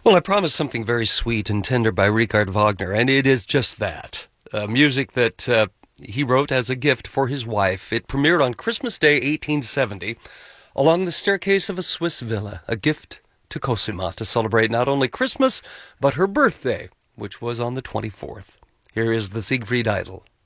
Well, I promised something very sweet and tender by Richard Wagner, and it is just that. Music that he wrote as a gift for his wife. It premiered on Christmas Day, 1870, along the staircase of a Swiss villa, a gift to Cosima to celebrate not only Christmas, but her birthday, which was on the 24th. Here is the Siegfried Idol.